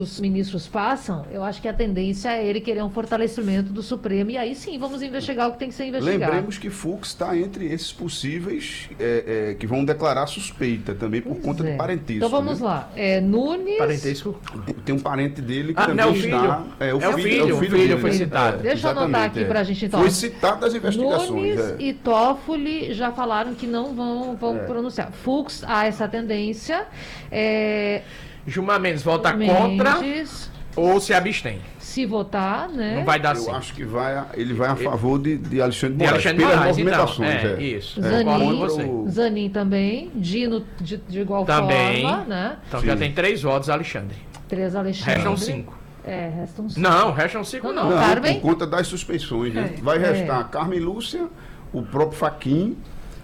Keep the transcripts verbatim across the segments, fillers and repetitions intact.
os ministros passam, eu acho que a tendência é ele querer um fortalecimento do Supremo, e aí sim vamos investigar o que tem que ser investigado. Lembremos que Fux está entre esses possíveis é, é, que vão declarar suspeita também por Pois conta é. de parentesco. Então vamos né? lá. É, Nunes. Parentesco? Tem um parente dele que Ah, também não, é o filho. está. É o É o filho, filho, é o filho foi dele. citado. Deixa eu anotar exatamente, aqui pra gente, então. Foi citado nas investigações. Nunes é. e Toffoli já falaram que não vão, vão É. pronunciar. Fux há essa tendência. É, Gilmar Mendes vota Mendes, contra ou se abstém. se votar, né? Não vai dar Eu sim. acho que vai, ele vai a favor de, de Alexandre de De Moraes, Alexandre pelas Moraes, então. movimentações. É, é. isso. É, Zanin, Concordo com contra você. o- Zanin também, Dino de, de igual Também. forma, né? Então Sim. já tem três votos, Alexandre. Três Alexandre. Restam cinco. É, restam cinco. Não, restam cinco Não, não. não. Não, Carmen? por conta das suspeições. Né? É. Vai restar É. Carmen Lúcia, o próprio Faquin,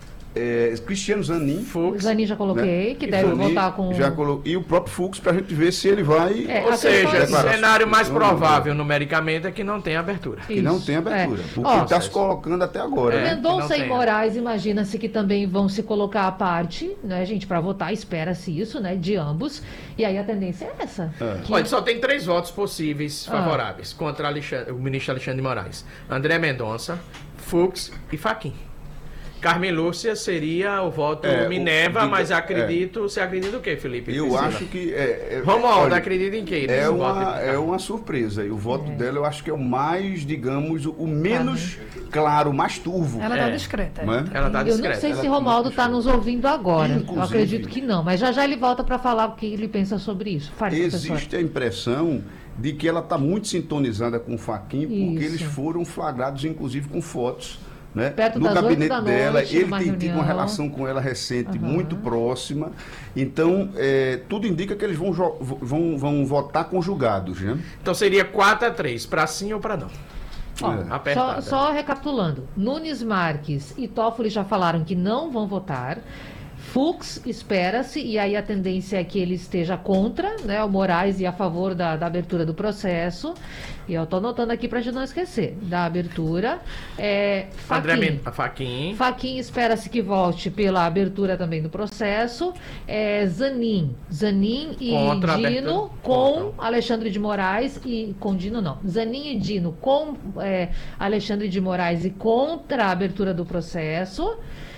é, Cristiano Zanin. Fux. Zanin já coloquei, né? que E deve Zanin votar com... já colo... E o próprio Fux, para a gente ver se ele vai. É, Ou a seja, questão é o assim. cenário mais Vamos ver. provável numericamente é que não tem abertura. Que não Isso, tem abertura. é. Porque Ó, está se colocando até agora. É. né? Mendonça que não e tem. Moraes, imagina-se que também vão se colocar à parte, né, gente, para votar, espera-se isso, né, de ambos. E aí a tendência é essa. É. que- Olha, só tem três votos possíveis Ah. favoráveis contra Alexandre- o ministro Alexandre de Moraes: André Mendonça, Fux e Faquin. Carmen Lúcia seria o voto É, o- Minerva, diga- mas acredito. Você acredita o quê, Felipe? Eu Priscila? acho que. É, é, Romualdo, olha, acredita em quê? É nesse voto uma, de é Carmen? uma surpresa. E o voto dela eu acho que é o mais, digamos, o, o menos claro, o mais turvo. Ela É. tá discreta. Não é? Ela tá Eu discreta. não sei ela se tá Romualdo está nos ouvindo agora. Eu Inclusive- acredito que não, mas já já ele volta para falar o que ele pensa sobre isso. Fale, professor. Existe a impressão de que ela está muito sintonizada com o Faquin, porque Isso. eles foram flagrados, inclusive, com fotos. Né? Perto No das oito gabinete da dela, noite, ele numa tem tido uma reunião. relação com ela recente Aham. muito próxima. Então, é, tudo indica que eles vão, jo- vão, vão votar conjugados. Né? Então seria quatro a três, para sim ou para não. Ó, É. só, Apertada. só recapitulando, Nunes Marques e Toffoli já falaram que não vão votar. Fux espera-se, e aí a tendência é que ele esteja contra, né, o Moraes e a favor da, da abertura do processo. E eu estou anotando aqui para a gente não esquecer, da abertura. É, André Fachin. Men- Faquin. Fachin espera-se que volte pela abertura também do processo. É, Zanin. Zanin e Contra a Dino abertura. com Contra. Alexandre de Moraes e com Dino não. Zanin e Dino com é, Alexandre de Moraes e contra a abertura do processo.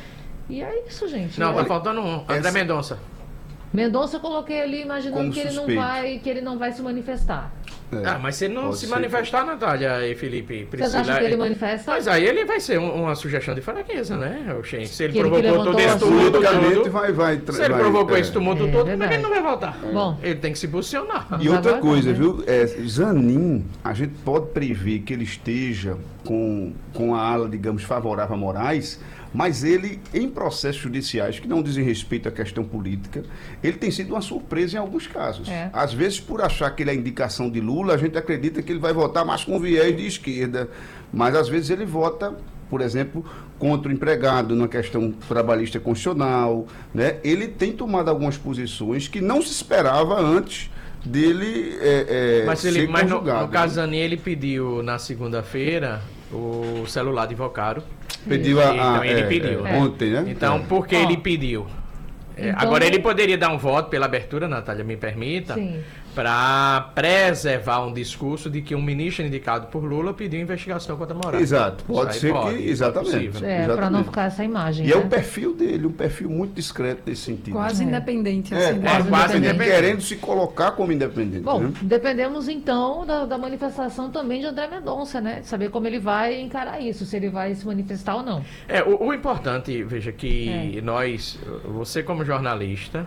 E é isso, gente. Não, É. tá faltando um. André Essa- Mendonça. Mendonça eu coloquei ali imaginando Como que ele, não suspeito. vai, que ele não vai se manifestar. É, Ah, mas se ele não pode se ser. manifestar, Natália e Felipe, Vocês Priscila... acham que ele manifesta? Mas aí ele vai ser um- uma sugestão de fraqueza, né, Oxê? Se ele Que ele que provocou todo levantou esse a tumulto Politicamente todo... vai, vai, tra- Se ele vai, provocou é. esse tumulto É todo, como é que ele verdade. não vai voltar? Bom. Ele tem que se posicionar. E outra Agora, coisa, né? viu? É, Zanin, a gente pode prever que ele esteja com, com a ala, digamos, favorável a Moraes, mas ele, em processos judiciais que não dizem respeito à questão política, ele tem sido uma surpresa em alguns casos. É. Às vezes, por achar que ele é indicação de Lula, a gente acredita que ele vai votar mais com viés de esquerda, mas às vezes ele vota, por exemplo, contra o empregado na questão trabalhista constitucional, né? Ele tem tomado algumas posições que não se esperava antes dele é, é, Mas, ser ele, mas no, conjugado, no né? caso Zanin, ele pediu na segunda-feira o celular de Vocaro. Pediu a, a- Então ele é, pediu. é, ontem, né? Então, É. por que Ó. ele pediu? É, Então- Agora, ele poderia dar um voto pela abertura, Natália, me permita, Sim. para preservar um discurso de que um ministro indicado por Lula pediu investigação contra Moraes. Exato, pode Isso aí ser que- isso é exatamente. possível. É, para não Exatamente. ficar essa imagem. E é né? o perfil dele, um perfil muito discreto nesse sentido. Quase É. independente, É, assim. quase, quase independente, independente. querendo se colocar como independente. Bom, né? dependemos então da, da manifestação também de André Mendonça, né? Saber como ele vai encarar isso, se ele vai se manifestar ou não. É, o, o importante, veja, que É. nós, você como jornalista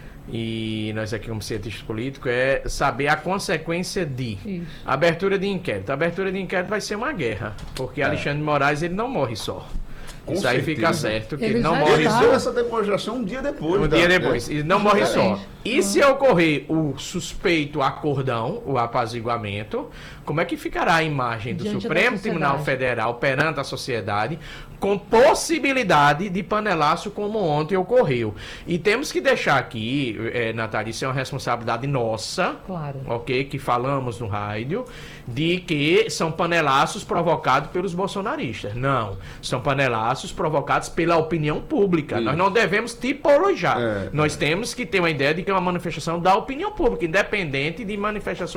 e nós aqui como cientista político, é saber a consequência de Isso. abertura de inquérito. A abertura de inquérito vai ser uma guerra, porque Alexandre de Moraes ele não morre só. Com Isso aí certeza. fica certo, que Ele ele não já morre Ele está. deu só. essa demonstração um dia depois. Um da- dia depois. é. E não morre só. Exatamente. E se ocorrer o suspeito acordão, o apaziguamento, como é que ficará a imagem do Diante da Supremo Tribunal sociedade. Federal perante a sociedade, com possibilidade de panelaço como ontem ocorreu? E temos que deixar aqui, é, Natália, isso é uma responsabilidade nossa, Claro. ok? Que falamos no rádio, de que são panelaços provocados pelos bolsonaristas. Não, são panelaços provocados pela opinião pública. Isso. Nós não devemos tipologiar. É, Nós temos que ter uma ideia de que é uma manifestação da opinião pública, independente de manifestações